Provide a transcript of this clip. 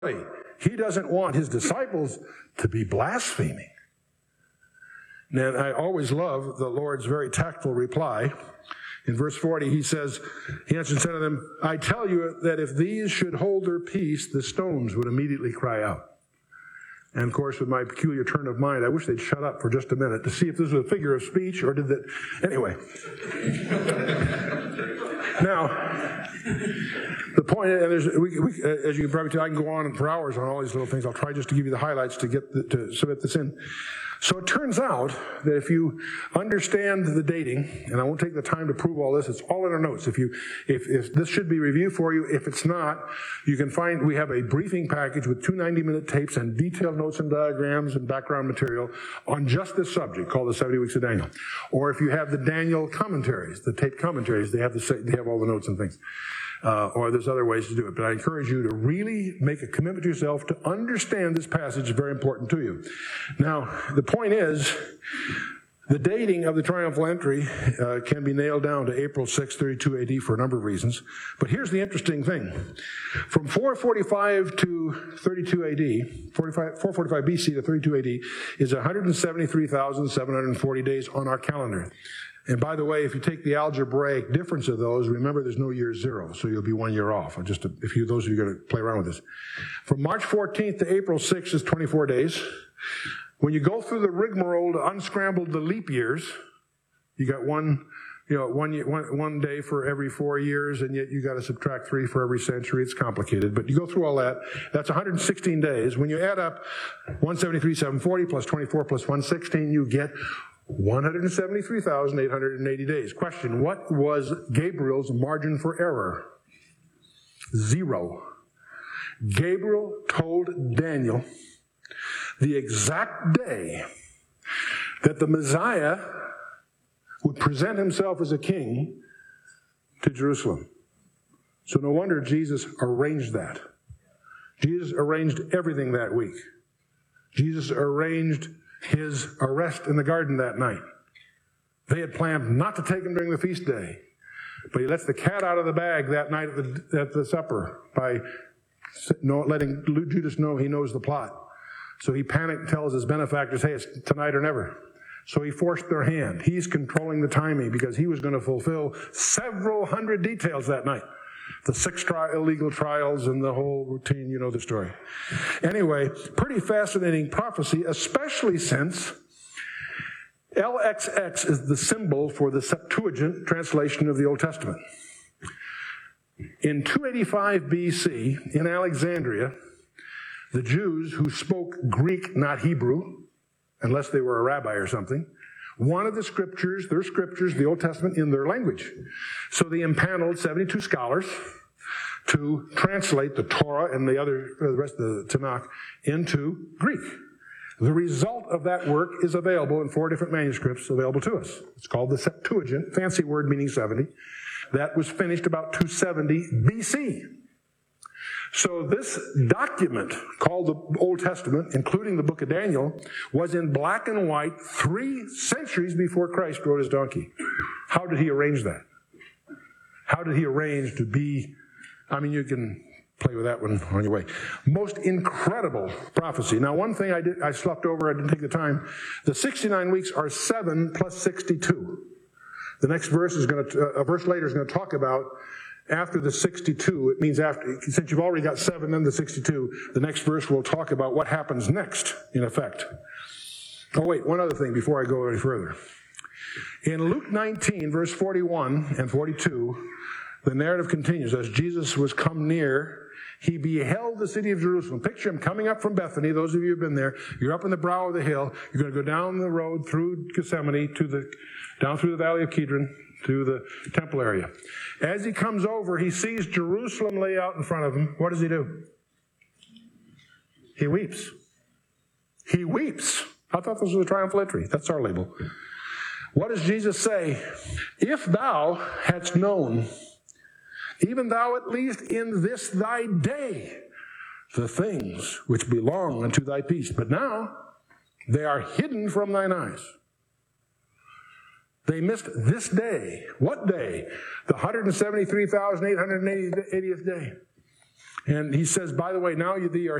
He doesn't want his disciples to be blaspheming. And I always love the Lord's very tactful reply. In verse 40, he says, he answered and said to them, I tell you that if these should hold their peace, the stones would immediately cry out. And of course, with my peculiar turn of mind, I wish they'd shut up for just a minute to see if this was a figure of speech or did that. Anyway. Now, the point, and as you can probably tell, I can go on for hours on all these little things. I'll try just to give you the highlights to submit this in. So it turns out that if you understand the dating, and I won't take the time to prove all this, it's all in our notes. If this should be reviewed for you, if it's not, you can find, we have a briefing package with 2 90-minute tapes and detailed notes and diagrams and background material on just this subject called the 70 Weeks of Daniel. Or if you have the Daniel commentaries, the taped commentaries, they have all the notes and things. Or there's other ways to do it. But I encourage you to really make a commitment to yourself to understand this passage is very important to you. Now, the point is, the dating of the triumphal entry can be nailed down to April 6, 32 AD for a number of reasons. But here's the interesting thing. From 445 to 32 AD, 445 BC to 32 AD is 173,740 days on our calendar. And by the way, if you take the algebraic difference of those, remember there's no year zero, so you'll be 1 year off. Those of you are going to play around with this. From March 14th to April 6th is 24 days. When you go through the rigmarole to unscramble the leap years, you got one day for every 4 years, and yet you got to subtract 3 for every century. It's complicated, but you go through all that. That's 116 days. When you add up 173,740 plus 24 plus 116, you get 173,880 days. Question, what was Gabriel's margin for error? 0. Gabriel told Daniel the exact day that the Messiah would present himself as a king to Jerusalem. So no wonder Jesus arranged that. Jesus arranged everything that week. Jesus arranged his arrest in the garden that night. They had planned not to take him during the feast day, but he lets the cat out of the bag that night at the supper by letting Judas know he knows the plot. So he panicked and tells his benefactors, hey, it's tonight or never. So he forced their hand. He's controlling the timing because he was going to fulfill several hundred details that night. The 6 illegal trials and the whole routine, you know the story. Anyway, pretty fascinating prophecy, especially since LXX is the symbol for the Septuagint translation of the Old Testament. In 285 BC, in Alexandria, the Jews who spoke Greek, not Hebrew, unless they were a rabbi or something, wanted their scriptures, the Old Testament, in their language. So they impaneled 72 scholars to translate the Torah and the rest of the Tanakh into Greek. The result of that work is available in 4 different manuscripts available to us. It's called the Septuagint, fancy word meaning 70. That was finished about 270 BC. So this document called the Old Testament, including the book of Daniel, was in black and white 3 centuries before Christ rode his donkey. How did he arrange that? How did he arrange to be, you can play with that one on your way. Most incredible prophecy. Now, one thing I slept over, I didn't take the time. The 69 weeks are 7 plus 62. The next verse a verse later is going to talk about after the 62, it means since you've already got 7 and the 62, the next verse will talk about what happens next, in effect. Oh, wait, one other thing before I go any further. In Luke 19, verse 41 and 42, the narrative continues. As Jesus was come near, he beheld the city of Jerusalem. Picture him coming up from Bethany. Those of you who have been there, you're up on the brow of the hill. You're going to go down the road through Gethsemane down through the valley of Kidron to the temple area. As he comes over, he sees Jerusalem lay out in front of him. What does he do? He weeps. He weeps. I thought this was a triumphal entry. That's our label. What does Jesus say? If thou hadst known, even thou at least in this thy day, the things which belong unto thy peace. But now they are hidden from thine eyes. They missed this day. What day? The 173,880th day. And he says, by the way, now thee are